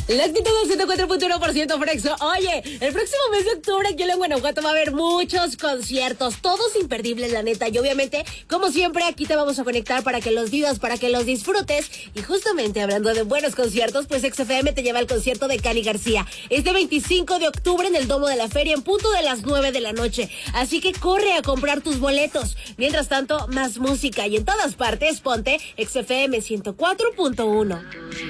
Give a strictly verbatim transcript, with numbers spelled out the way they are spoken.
La actitud del ciento cuatro punto uno por ciento Frexo. Oye, el próximo mes de octubre aquí en Guanajuato va a haber muchos conciertos, todos imperdibles, la neta. Y obviamente, como siempre, aquí te vamos a conectar para que los vivas, para que los disfrutes. Y justamente hablando de buenos conciertos, pues X F M te lleva al concierto de Cani García. Este veinticinco de octubre en el Domo de la Feria en punto de las nueve de la noche. Así que corre a comprar tus boletos. Mientras tanto, más música y en todas partes, ponte X F M ciento cuatro punto uno.